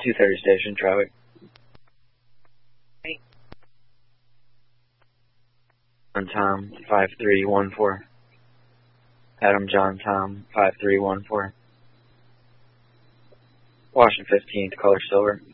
230 station, traffic. On Tom, 5314. Adam John Tom, 5314. Washington 15th, color silver.